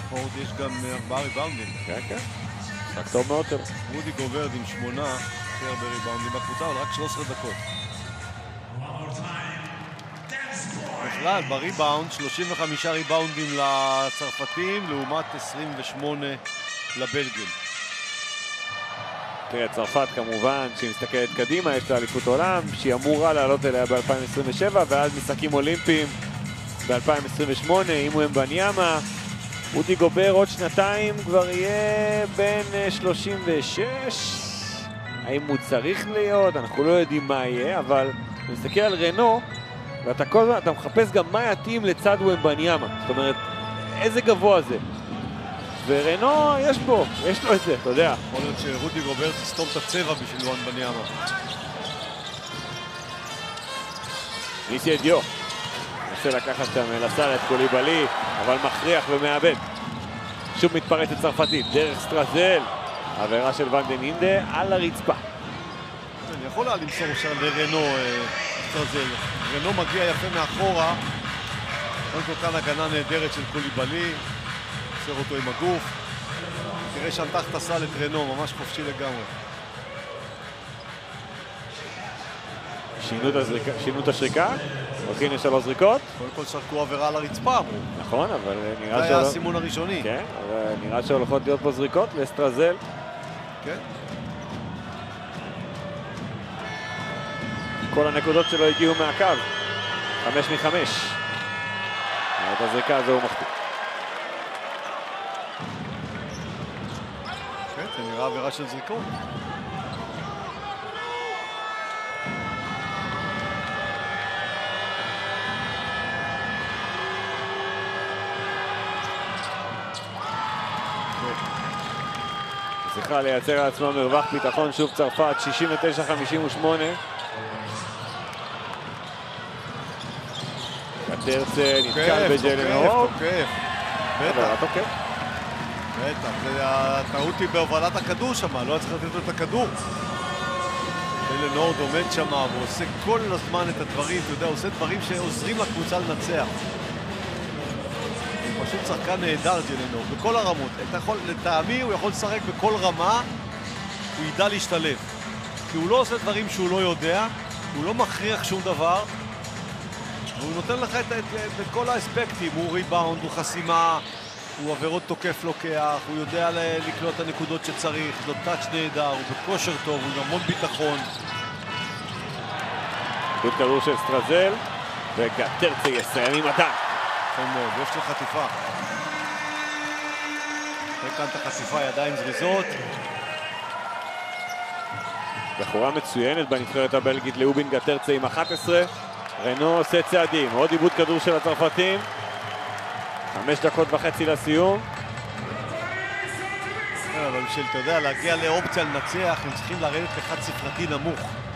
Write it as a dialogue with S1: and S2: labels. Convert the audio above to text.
S1: פורד יש גם 4 ריבאונדים.
S2: כן, כן. רק טוב מאוד שלו.
S1: רודי גוברד עם 8 הכי הרבה ריבאונדים בקבוצה, אבל רק 13 דקות. בכלל, בריבאונד, 35 ריבאונדים לצרפתים, לעומת 28 לבלגים.
S2: תראה, צרפת כמובן, שהיא מסתכלת קדימה, יש לה אליפות עולם, שהיא אמורה לעלות אליה ב-2027, ואז משחקים אולימפיים ב-2028, עם ומבניאמה. רודי גובר עוד שנתיים כבר יהיה בין 36. האם הוא צריך להיות? אנחנו לא יודעים מה יהיה, אבל אני מסתכל על רנו, ואתה כל הזמן, אתה מחפש גם מה יתאים לצד ומבניאמה. זאת אומרת, איזה גבוה זה. ורנו יש בו, יש לו את זה, אתה יודע.
S1: יכול להיות שרודי גובר תסתום את הצבע בשביל ומבניאמה.
S2: ניסי אדיו. מנסה לקחת שם לסל את קוליבאלי, אבל מכריח ומאבד. שוב מתפרצת צרפתית, דרך סטרזל. עבירה של ונדן אינדה על הרצפה.
S1: אני יכול למסור שם לרנו סטרזל. רנו מגיע יפה מאחורה. קודם כל כאן הגנה נהדרת של קוליבאלי. עושה אותו עם הגוף. תראה שנתח את הסל את רנו, ממש חופשי לגמרי.
S2: שינו את השריקה, הולכים ל3 זריקות.
S1: קודם כל שרקו עבירה על הרצפה, אמרו.
S2: נכון, אבל נראה
S1: זה היה הסימון הראשוני.
S2: כן, אבל נראה שהולכות להיות פה זריקות לסטרזל.
S1: כן.
S2: כל הנקודות שלו הגיעו מהקו. 5 מ-5. את הזריקה הזו הוא מחטיא.
S1: כן, זה נראה עבירה של זריקות.
S2: צריכה לייצר על עצמה מרווח ביטחון, שוב צרפת, 69-58. קטרצה נתקל בג'לן הורט.
S1: בטח. בטח, הטעות היא בהובלת הכדור שם, לא צריך לתת לו את הכדור. ג'לן הורט עומד שם ועושה כל הזמן את הדברים, אתה יודע, עושה דברים שעוזרים לקבוצה לנצח. פשוט שחקן נהדר ג'לן הורט, בכל הרמות. לטעמי הוא יכול לשחק בכל רמה, הוא ידע להשתלב. כי הוא לא עושה דברים שהוא לא יודע, הוא לא מכריח שום דבר, והוא נותן לך את כל האספקטים, הוא ריבאונד, הוא חסימה, הוא עבירות תוקף לוקח, הוא יודע לקלוט את הנקודות שצריך, לו טאץ' נהדר, הוא בכושר טוב, הוא גם מאוד ביטחון.
S2: דוד כדור של סטרזל, וקטרצה יסיים עם מתן.
S1: מאוד, יש לו חטיפה. וכאן את החשיפה, ידיים זריזות.
S2: בחורה מצוינת בנבחרת הבלגית לאובין קטרצה עם 11. רנו עושה צעדים, עוד עיבוד כדור של הצרפתים. 5.5 דקות לסיום.
S1: אבל בשביל, אתה יודע, להגיע לאופציה לנצח, הם צריכים לרדת לחד ספרתי נמוך.